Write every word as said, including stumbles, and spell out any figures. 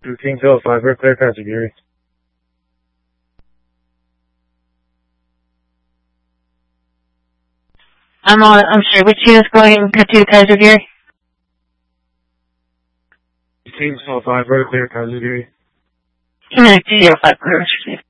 to King Philip five, very clear, Kaiser Gary. I'm on, I'm sorry, which unit's going to Kaiser Gary? King Philip five, very clear, Kaiser Gary. Connect to zero five, clear,